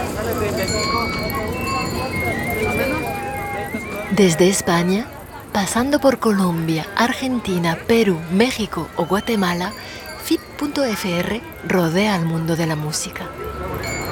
Desde España, pasando por Colombia, Argentina, Perú, México o Guatemala, FIT.fr rodea al mundo de la música.